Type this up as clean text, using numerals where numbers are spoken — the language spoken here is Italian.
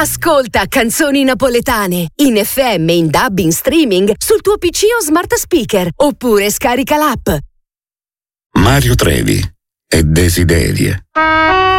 Ascolta Canzoni Napoletane in FM, in DAB, in streaming sul tuo PC o smart speaker oppure scarica l'app. Mario Trevi e Desiderie.